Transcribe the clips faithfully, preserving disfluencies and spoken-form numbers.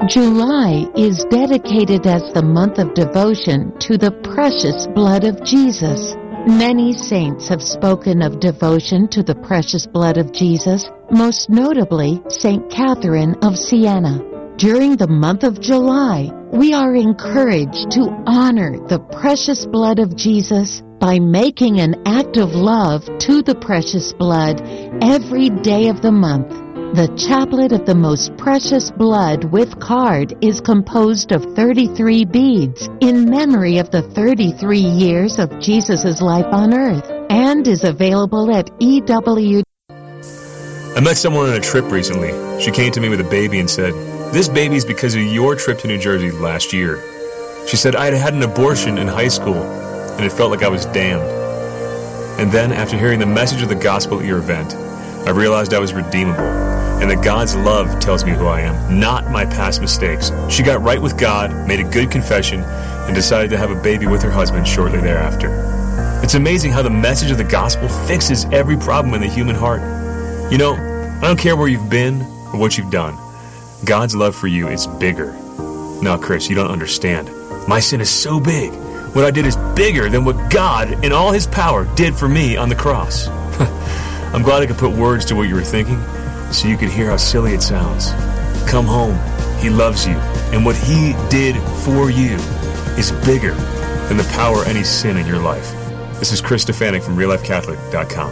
July is dedicated as the month of devotion to the precious blood of Jesus. Many saints have spoken of devotion to the precious blood of Jesus, most notably Saint Catherine of Siena. During the month of July, we are encouraged to honor the precious blood of Jesus by making an act of love to the precious blood every day of the month. The Chaplet of the Most Precious Blood with card is composed of thirty-three beads in memory of the thirty-three years of Jesus' life on earth and is available at E W. I met someone on a trip recently. She came to me with a baby and said, "This baby's because of your trip to New Jersey last year." She said, "I had had an abortion in high school, and it felt like I was damned. And then, after hearing the message of the gospel at your event, I realized I was redeemable, and that God's love tells me who I am, not my past mistakes." She got right with God, made a good confession, and decided to have a baby with her husband shortly thereafter. It's amazing how the message of the gospel fixes every problem in the human heart. You know, I don't care where you've been or what you've done. God's love for you is bigger. Now, Chris, you don't understand. My sin is so big. What I did is bigger than what God, in all His power, did for me on the cross. I'm glad I could put words to what you were thinking, so you could hear how silly it sounds. Come home. He loves you. And what He did for you is bigger than the power of any sin in your life. This is Chris Stefanik from real life catholic dot com.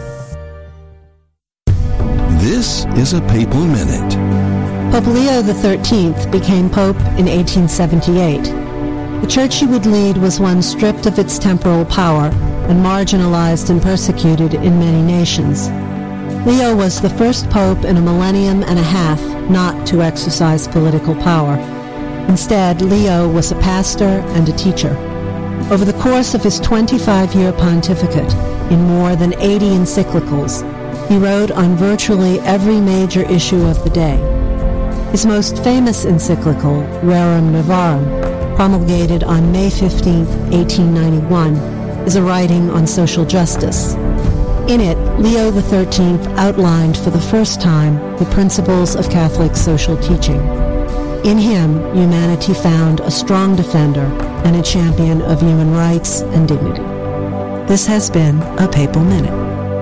This is a Papal Minute. Pope Leo the thirteenth became Pope in eighteen seventy-eight. The church he would lead was one stripped of its temporal power and marginalized and persecuted in many nations. Leo was the first pope in a millennium and a half not to exercise political power. Instead, Leo was a pastor and a teacher. Over the course of his twenty-five-year pontificate, in more than eighty encyclicals, he wrote on virtually every major issue of the day. His most famous encyclical, Rerum Novarum, promulgated on May fifteenth, eighteen ninety-one, is a writing on social justice. In it, Leo the thirteenth outlined for the first time the principles of Catholic social teaching. In him, humanity found a strong defender and a champion of human rights and dignity. This has been a Papal Minute.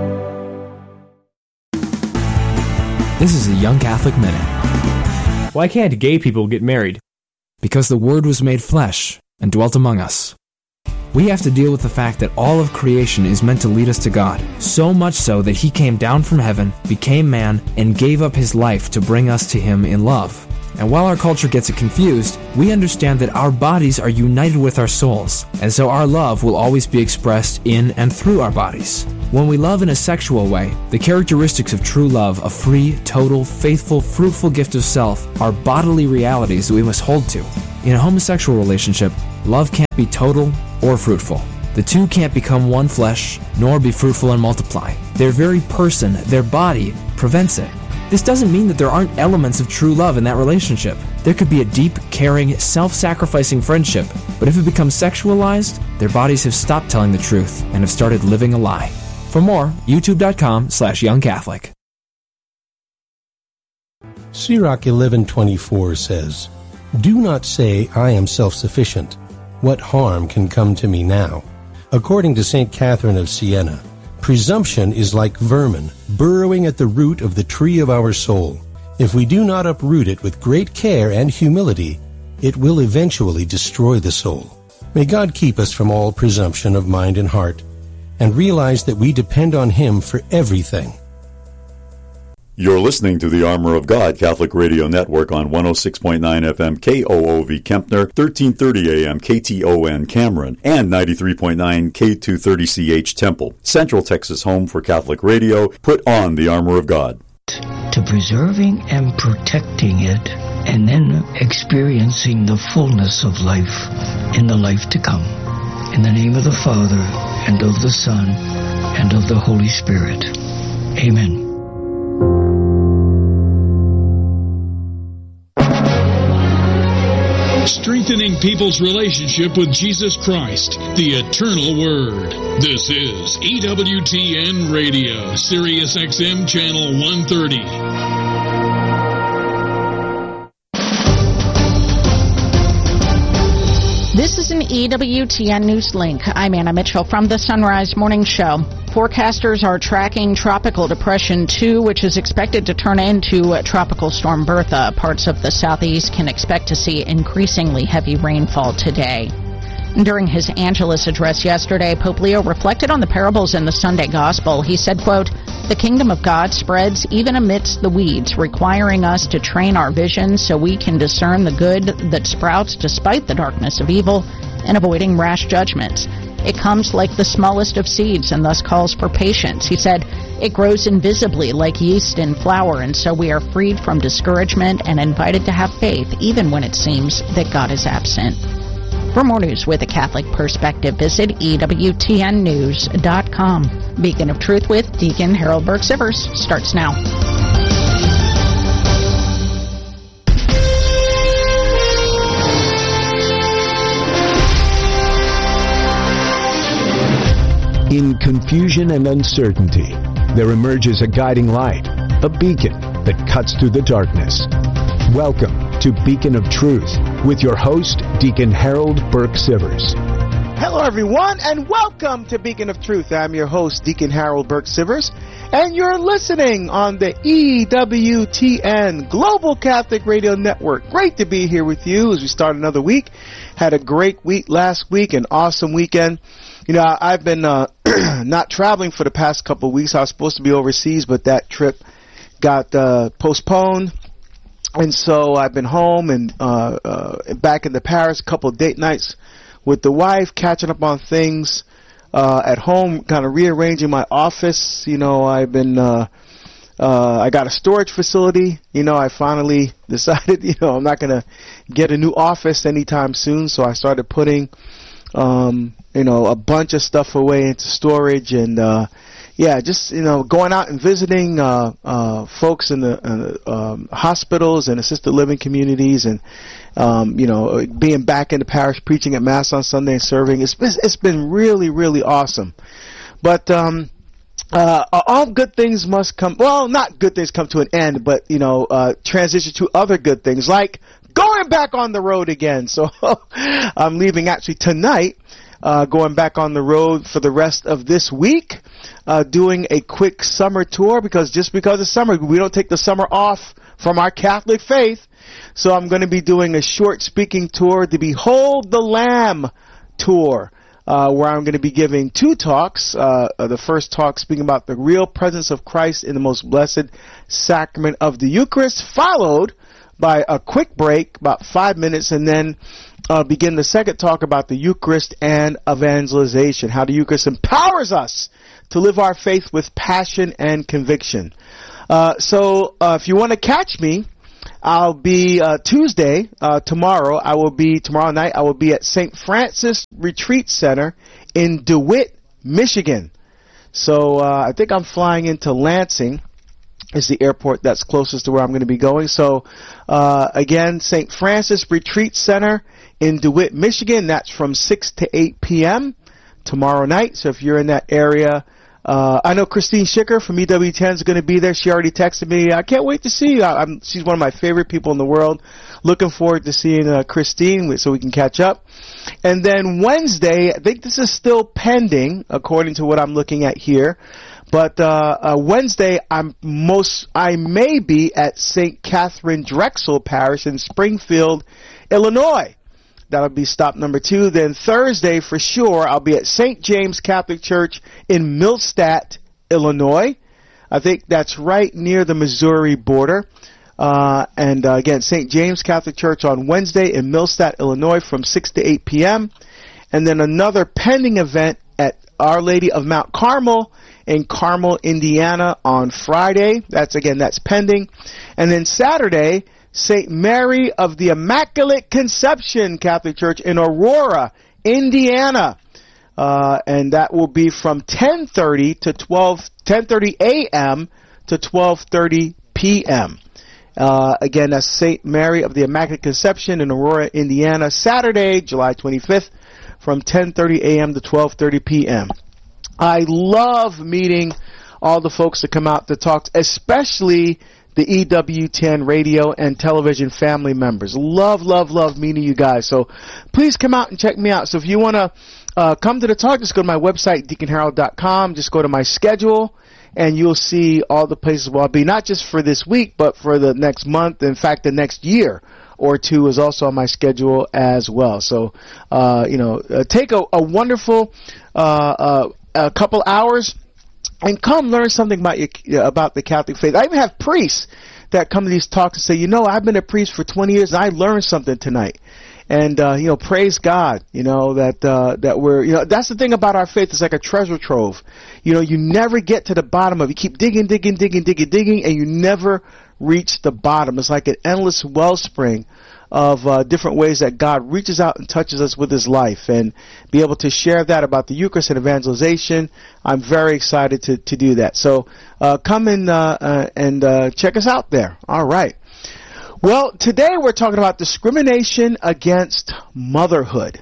This is a Young Catholic Minute. Why can't gay people get married? Because the Word was made flesh and dwelt among us. We have to deal with the fact that all of creation is meant to lead us to God, so much so that He came down from heaven, became man, and gave up His life to bring us to Him in love. And while our culture gets it confused, we understand that our bodies are united with our souls, and so our love will always be expressed in and through our bodies. When we love in a sexual way, the characteristics of true love, a free, total, faithful, fruitful gift of self, are bodily realities that we must hold to. In a homosexual relationship, love can't be total or fruitful. The two can't become one flesh, nor be fruitful and multiply. Their very person, their body, prevents it. This doesn't mean that there aren't elements of true love in that relationship. There could be a deep, caring, self-sacrificing friendship, but if it becomes sexualized, their bodies have stopped telling the truth and have started living a lie. For more, youtube.com slash youngcatholic. Sirach eleven twenty-four says, "Do not say, I am self-sufficient. What harm can come to me now?" According to Saint Catherine of Siena, presumption is like vermin burrowing at the root of the tree of our soul. If we do not uproot it with great care and humility, it will eventually destroy the soul. May God keep us from all presumption of mind and heart, and realize that we depend on Him for everything. You're listening to the Armor of God Catholic Radio Network on one oh six point nine F M K O O V Kempner, thirteen thirty A M K T O N Cameron, and ninety-three point nine K two thirty C H Temple. Central Texas home for Catholic radio. Put on the Armor of God. To preserving and protecting it, and then experiencing the fullness of life in the life to come. In the name of the Father, and of the Son, and of the Holy Spirit. Amen. Strengthening people's relationship with Jesus Christ, the eternal Word. This is E W T N Radio, Sirius X M Channel one thirty. E W T N News Link. I'm Anna Mitchell from the Sunrise Morning Show. Forecasters are tracking Tropical Depression two, which is expected to turn into Tropical Storm Bertha. Parts of the southeast can expect to see increasingly heavy rainfall today. During his Angelus address yesterday, Pope Leo reflected on the parables in the Sunday Gospel. He said, quote, "The kingdom of God spreads even amidst the weeds, requiring us to train our vision so we can discern the good that sprouts despite the darkness of evil and avoiding rash judgments. It comes like the smallest of seeds and thus calls for patience." He said, "It grows invisibly like yeast in flour, and so we are freed from discouragement and invited to have faith even when it seems that God is absent." For more news with a Catholic perspective, visit E W T N news dot com. Beacon of Truth with Deacon Harold Burke-Sivers starts now. In confusion and uncertainty, there emerges a guiding light, a beacon that cuts through the darkness. Welcome to Beacon of Truth with your host, Deacon Harold Burke-Sivers. Hello, everyone, and welcome to Beacon of Truth. I'm your host, Deacon Harold Burke-Sivers, and you're listening on the E W T N Global Catholic Radio Network. Great to be here with you as we start another week. Had a great week last week, an awesome weekend. You know, I've been uh, not traveling for the past couple of weeks. I was supposed to be overseas, but that trip got uh, postponed. And so I've been home and uh, uh, back in the Paris, a couple of date nights with the wife, catching up on things uh, at home, kind of rearranging my office. You know, I've been, uh, uh, I got a storage facility. You know, I finally decided, you know, I'm not going to get a new office anytime soon. So I started putting, um, you know, a bunch of stuff away into storage and, uh, yeah, just, you know, going out and visiting uh, uh, folks in the uh, um, hospitals and assisted living communities and, um, you know, being back in the parish, preaching at Mass on Sunday and serving. It's, it's been really, really awesome. But um, uh, all good things must come, well, not good things come to an end, but, you know, uh, transition to other good things like going back on the road again. So I'm leaving actually tonight. Uh, going back on the road for the rest of this week, uh, doing a quick summer tour because just because it's summer, we don't take the summer off from our Catholic faith. So I'm going to be doing a short speaking tour, the Behold the Lamb tour, uh, where I'm going to be giving two talks. Uh, the first talk speaking about the real presence of Christ in the most blessed sacrament of the Eucharist, followed by a quick break, about five minutes, and then Uh, begin the second talk about the Eucharist and evangelization, how the Eucharist empowers us to live our faith with passion and conviction. Uh, so uh, if you want to catch me, I'll be uh, Tuesday, uh, tomorrow, I will be, tomorrow night, I will be at Saint Francis Retreat Center in DeWitt, Michigan. So uh, I think I'm flying into Lansing. Is the airport that's closest to where I'm going to be going. So, uh, again, Saint Francis Retreat Center in DeWitt, Michigan. That's from six to eight p.m. tomorrow night. So if you're in that area, uh, I know Christine Schicker from E W ten is going to be there. She already texted me. I can't wait to see you. I, I'm, she's one of my favorite people in the world. Looking forward to seeing uh, Christine so we can catch up. And then Wednesday, I think this is still pending, according to what I'm looking at here. But uh, uh, Wednesday, I'm most I may be at Saint Catherine Drexel Parish in Springfield, Illinois. That'll be stop number two. Then Thursday, for sure, I'll be at Saint James Catholic Church in Millstadt, Illinois. I think that's right near the Missouri border. Uh, and uh, again, Saint James Catholic Church on Wednesday in Millstadt, Illinois, from six to eight p.m. And then another pending event at Our Lady of Mount Carmel in Carmel, Indiana on Friday. That's, again, that's pending. And then Saturday, Saint Mary of the Immaculate Conception Catholic Church in Aurora, Indiana. Uh, and that will be from ten thirty to twelve, ten thirty a.m. to twelve thirty p.m. Uh, again, that's Saint Mary of the Immaculate Conception in Aurora, Indiana, Saturday, July twenty-fifth, from ten thirty a.m. to twelve thirty p.m. I love meeting all the folks that come out to talk, especially the E W T N radio and television family members. Love, love, love meeting you guys. So please come out and check me out. So if you want to uh, come to the talk, just go to my website, deacon harold dot com. Just go to my schedule, and you'll see all the places where I'll be, not just for this week, but for the next month. In fact, the next year or two is also on my schedule as well. So, uh, you know, uh, take a, a wonderful uh, uh, a couple hours and come learn something about your, about the Catholic faith. I even have priests that come to these talks and say, you know, I've been a priest for twenty years and I learned something tonight. And, uh, you know, praise God, you know, that, uh, that we're, you know, that's the thing about our faith. It's like a treasure trove. You know, you never get to the bottom of it. You keep digging, digging, digging, digging, digging, and you never reach the bottom. It's like an endless wellspring of uh, different ways that God reaches out and touches us with his life, and be able to share that about the Eucharist and evangelization. I'm very excited to, to do that. So uh, come and, uh, uh, and uh, check us out there. All right. Well, today we're talking about discrimination against motherhood.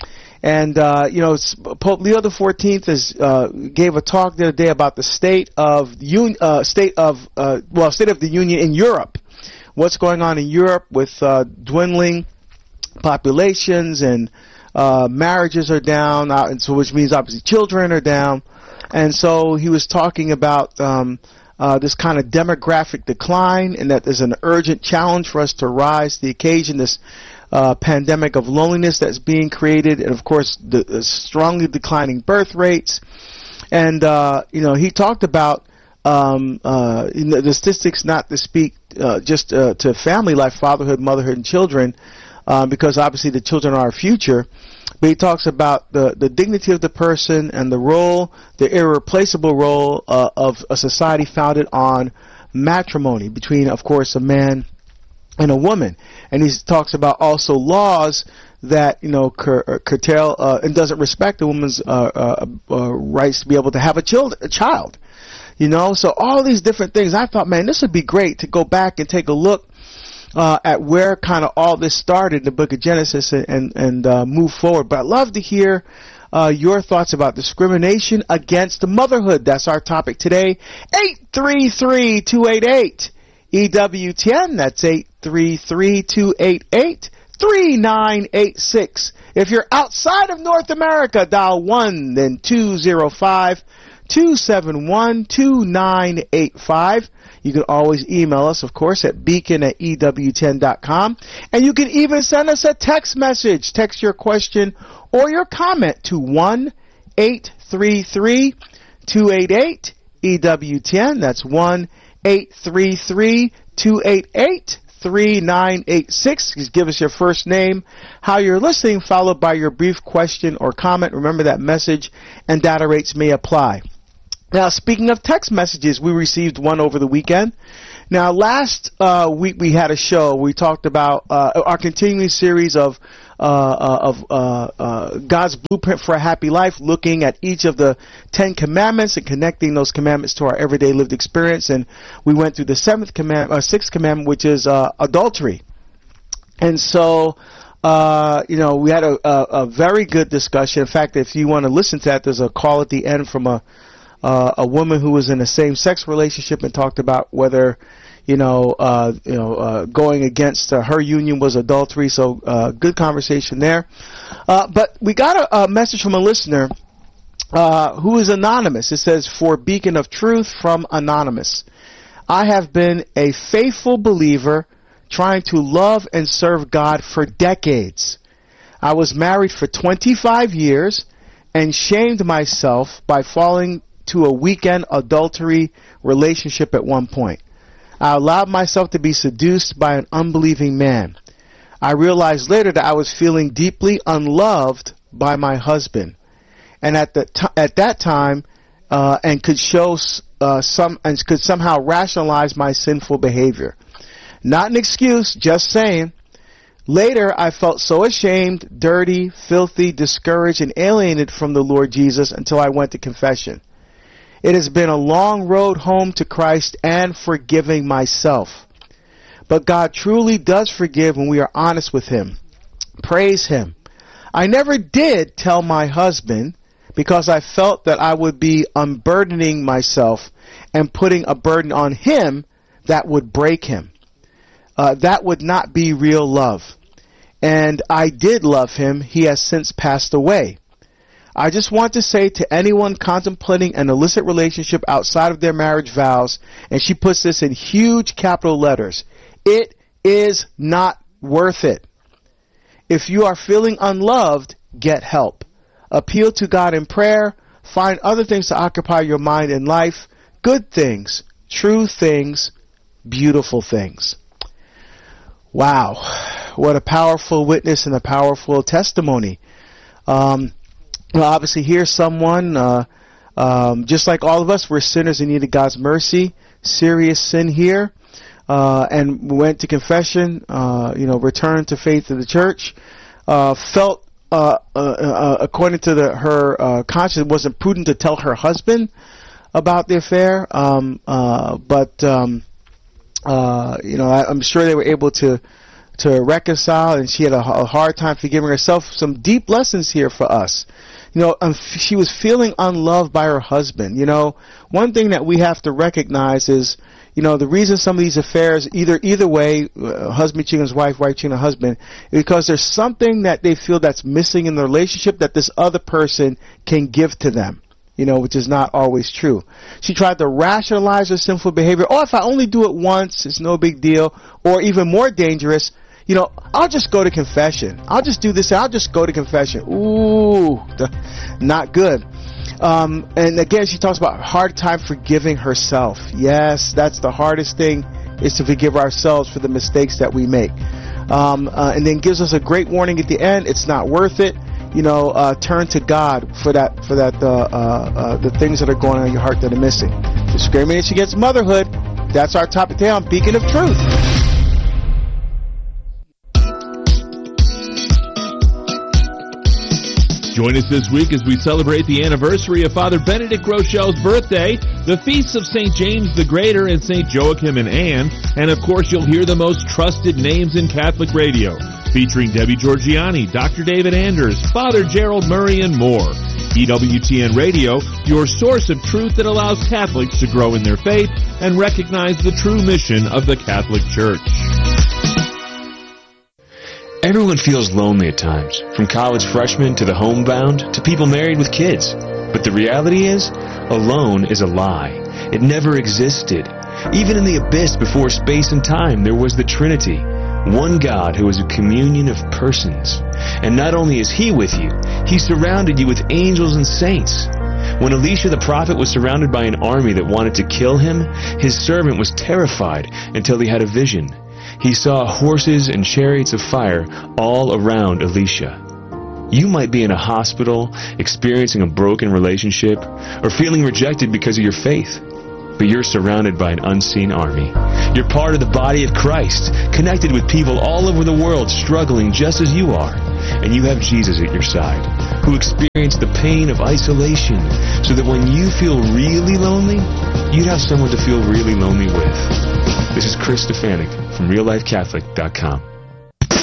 And, uh, you know, Pope Leo the fourteenth has, uh, gave a talk the other day about the state of, un- uh, state of, uh, well, state of the Union in Europe. What's going on in Europe with uh, dwindling populations, and uh, marriages are down, uh, and so which means obviously children are down. And so he was talking about um, uh, this kind of demographic decline, and that there's an urgent challenge for us to rise to the occasion, this uh, pandemic of loneliness that's being created, and of course the, the strongly declining birth rates. And, uh, you know, he talked about Um, uh, the statistics, not to speak uh, just uh, to family life, fatherhood, motherhood, and children, um, because obviously the children are our future. But he talks about the, the dignity of the person and the role, the irreplaceable role uh, of a society founded on matrimony between, of course, a man and a woman. And he talks about also laws that, you know, cur- curtail uh, and doesn't respect a woman's uh, uh, uh, rights to be able to have a, child, a child. You know, so all these different things. I thought, man, this would be great to go back and take a look uh, at where kind of all this started in the book of Genesis, and and, and uh, move forward. But I'd love to hear uh, your thoughts about discrimination against motherhood. That's our topic today. eight three three, two eight eight, E W T N. That's eight three three, two eight eight, three nine eight six. If you're outside of North America, dial one, then two zero five, two seven one, two nine eight five. You can always email us, of course, at beacon at E W T N dot com. And you can even send us a text message. Text your question or your comment to one eight three three, two eight eight, E W T N. That's one eight three three, two eight eight, three nine eight six. Just give us your first name, how you're listening, followed by your brief question or comment. Remember that message and data rates may apply. Now, speaking of text messages, we received one over the weekend. Now, last uh, week we had a show. We talked about uh, our continuing series of uh, uh, of uh, uh, God's blueprint for a happy life, looking at each of the Ten Commandments and connecting those commandments to our everyday lived experience. And we went through the seventh commandment, uh, sixth commandment, which is uh, adultery. And so, uh, you know, we had a, a, a very good discussion. In fact, if you want to listen to that, there's a call at the end from a Uh, a woman who was in a same-sex relationship and talked about whether, you know, uh, you know, uh, going against uh, her union was adultery. So, uh, good conversation there. Uh, but we got a, a message from a listener uh, who is anonymous. It says, "For Beacon of Truth from Anonymous. I have been a faithful believer trying to love and serve God for decades. I was married for twenty-five years and shamed myself by falling to a weekend adultery relationship at one point. I allowed myself to be seduced by an unbelieving man. I realized later that I was feeling deeply unloved by my husband, and at the t- at that time, uh, and could show uh, some and could somehow rationalize my sinful behavior. Not an excuse, just saying. Later, I felt so ashamed, dirty, filthy, discouraged, and alienated from the Lord Jesus until I went to confession. It has been a long road home to Christ and forgiving myself. But God truly does forgive when we are honest with Him. Praise Him. I never did tell my husband because I felt that I would be unburdening myself and putting a burden on him that would break him. Uh, that would not be real love. And I did love him. He has since passed away. I just want to say to anyone contemplating an illicit relationship outside of their marriage vows, and she puts this in huge capital letters, it is not worth it. If you are feeling unloved, get help. Appeal to God in prayer. Find other things to occupy your mind in life. Good things, true things, beautiful things. Wow. What a powerful witness and a powerful testimony. Um, well, obviously, here's someone, uh, um, just like all of us, we're sinners in need of God's mercy. Serious sin here. Uh, and went to confession, uh, you know, returned to faith in the church. Uh, felt, uh, uh, uh, according to the, her uh, conscience, it wasn't prudent to tell her husband about the affair. Um, uh, but, um, uh, you know, I, I'm sure they were able to to reconcile, and she had a, a hard time forgiving herself. Some deep lessons here for us. You know, um, f- she was feeling unloved by her husband. You know, one thing that we have to recognize is, you know, the reason some of these affairs, either either way, uh, husband cheating on his wife, wife cheating on husband, is because there's something that they feel that's missing in the relationship that this other person can give to them. You know, which is not always true. She tried to rationalize her sinful behavior. Oh, if I only do it once, it's no big deal. Or even more dangerous, you know, I'll just go to confession. I'll just do this. I'll just go to confession. Ooh, not good. Um, and again, she talks about hard time forgiving herself. Yes, that's the hardest thing, is to forgive ourselves for the mistakes that we make. Um, uh, and then gives us a great warning at the end. It's not worth it. You know, uh, turn to God for that, for that, uh, uh, uh, the things that are going on in your heart that are missing. Discrimination against motherhood. That's our topic today on Beacon of Truth. Join us this week as we celebrate the anniversary of Father Benedict Groeschel's birthday, the feasts of Saint James the Greater and Saint Joachim and Anne, and of course you'll hear the most trusted names in Catholic radio, featuring Debbie Georgiani, Doctor David Anders, Father Gerald Murray, and more. E W T N Radio, your source of truth that allows Catholics to grow in their faith and recognize the true mission of the Catholic Church. Everyone feels lonely at times, from college freshmen to the homebound to people married with kids. But the reality is, alone is a lie. It never existed. Even in the abyss before space and time, there was the Trinity. One God who is a communion of persons. And not only is He with you, He surrounded you with angels and saints. When Elisha the prophet was surrounded by an army that wanted to kill him, his servant was terrified until he had a vision. He saw horses and chariots of fire all around Elisha. You might be in a hospital, experiencing a broken relationship, or feeling rejected because of your faith. But you're surrounded by an unseen army. You're part of the body of Christ, connected with people all over the world struggling just as you are. And you have Jesus at your side, who experienced the pain of isolation, so that when you feel really lonely, you'd have someone to feel really lonely with. This is Chris Stefanik from real life catholic dot com.